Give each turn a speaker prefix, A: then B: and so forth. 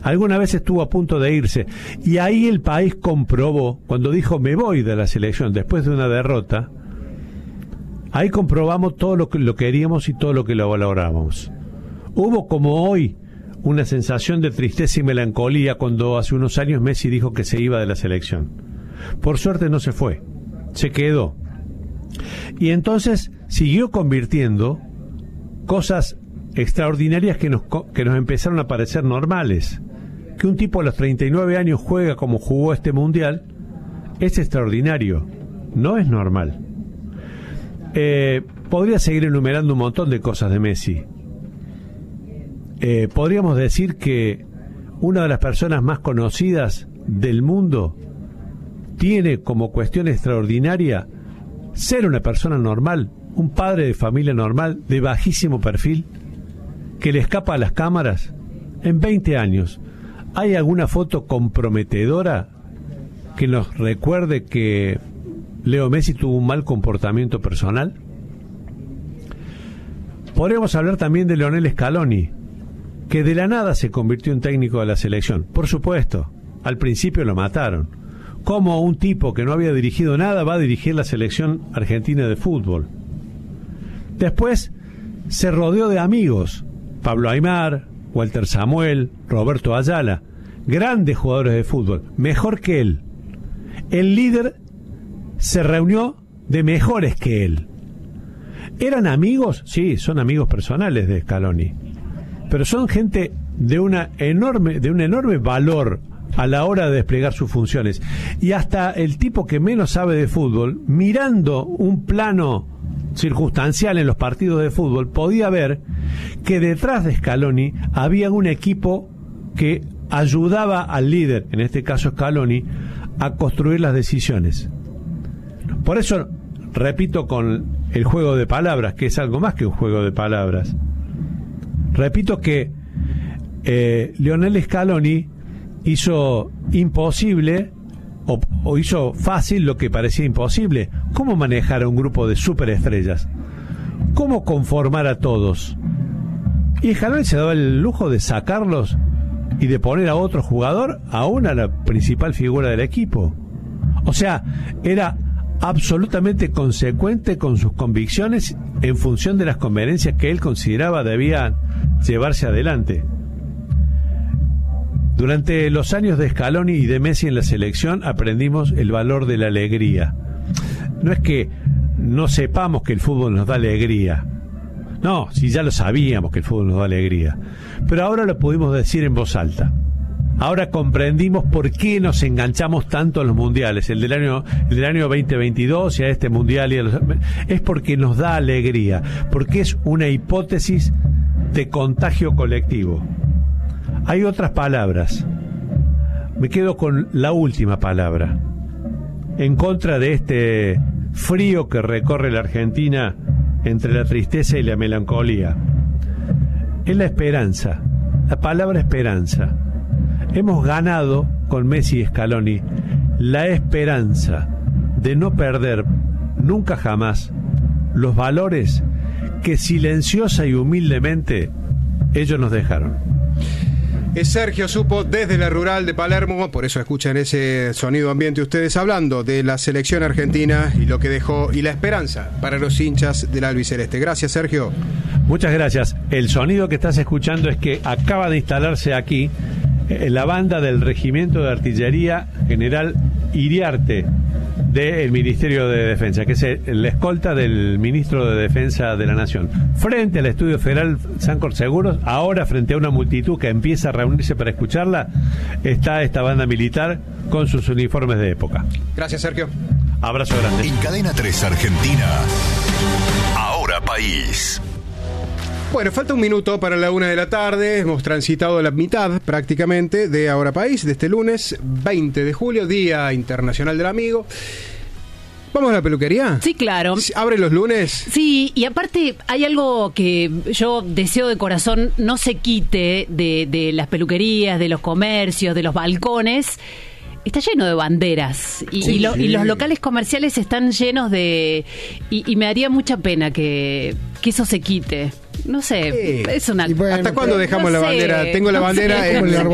A: Alguna vez estuvo a punto de irse. Y ahí el país comprobó, cuando dijo me voy de la selección después de una derrota, ahí comprobamos todo lo que queríamos y todo lo que lo valorábamos. Hubo como hoy una sensación de tristeza y melancolía cuando hace unos años Messi dijo que se iba de la selección. Por suerte no se fue, se quedó. Y entonces siguió convirtiendo cosas extraordinarias que nos empezaron a parecer normales. Que un tipo a los 39 años juega como jugó este mundial es extraordinario, no es normal. Podría seguir enumerando un montón de cosas de Messi. Podríamos decir que una de las personas más conocidas del mundo tiene como cuestión extraordinaria ser una persona normal, un padre de familia normal, de bajísimo perfil, que le escapa a las cámaras. En 20 años, ¿hay alguna foto comprometedora que nos recuerde que Leo Messi tuvo un mal comportamiento personal? Podríamos hablar también de Lionel Scaloni, que de la nada se convirtió en técnico de la selección. Por supuesto, al principio lo mataron. ¿Cómo un tipo que no había dirigido nada va a dirigir la selección argentina de fútbol? Después se rodeó de amigos, Pablo Aimar, Walter Samuel, Roberto Ayala, grandes jugadores de fútbol, mejor que él. El líder se reunió de mejores que él. ¿Eran amigos? Sí, son amigos personales de Scaloni. Pero son gente de un enorme valor a la hora de desplegar sus funciones. Y hasta el tipo que menos sabe de fútbol, mirando un plano circunstancial en los partidos de fútbol, podía ver que detrás de Scaloni había un equipo que ayudaba al líder, en este caso Scaloni, a construir las decisiones. Por eso repito con el juego de palabras, que es algo más que un juego de palabras. Repito que Lionel Scaloni hizo imposible o hizo fácil lo que parecía imposible. ¿Cómo manejar a un grupo de superestrellas? ¿Cómo conformar a todos? Y Scaloni se daba el lujo de sacarlos y de poner a otro jugador, aún a la principal figura del equipo. O sea, era absolutamente consecuente con sus convicciones en función de las conveniencias que él consideraba debían llevarse adelante. Durante los años de Scaloni y de Messi en la selección aprendimos el valor de la alegría. No es que no sepamos que el fútbol nos da alegría. No, si ya lo sabíamos que el fútbol nos da alegría. Pero ahora lo pudimos decir en voz alta. Ahora comprendimos por qué nos enganchamos tanto a los mundiales, el del año 2022 y a este mundial. Es porque nos da alegría, porque es una hipótesis de contagio colectivo. Hay otras palabras. Me quedo con la última palabra. En contra de este frío que recorre la Argentina entre la tristeza y la melancolía. Es la esperanza. La palabra esperanza. Hemos ganado con Messi y Scaloni la esperanza de no perder nunca jamás los valores que silenciosa y humildemente ellos nos dejaron.
B: Es Sergio Supo desde la rural de Palermo, por eso escuchan ese sonido ambiente ustedes hablando de la selección argentina y lo que dejó y la esperanza para los hinchas del albiceleste. Gracias, Sergio.
A: Muchas gracias. El sonido que estás escuchando es que acaba de instalarse aquí la banda del Regimiento de Artillería General Iriarte del Ministerio de Defensa, que es la escolta del Ministro de Defensa de la Nación. Frente al Estudio Federal Sancor Seguros, ahora frente a una multitud que empieza a reunirse para escucharla, está esta banda militar con sus uniformes de época.
B: Gracias, Sergio.
A: Abrazo grande.
C: En Cadena 3 Argentina, Ahora País.
B: Bueno, falta un minuto para la 1 de la tarde. Hemos transitado la mitad prácticamente de Ahora País de este lunes 20 de julio, Día Internacional del Amigo. ¿Vamos a la peluquería?
D: Sí, claro.
B: ¿Abre los lunes?
D: Sí, y aparte hay algo que yo deseo de corazón no se quite de las peluquerías, de los comercios, de los balcones. Está lleno de banderas y los locales comerciales están llenos de... Y me daría mucha pena que eso se quite. No sé, es una...
B: ¿Hasta cuándo dejamos la bandera? Tengo la bandera en...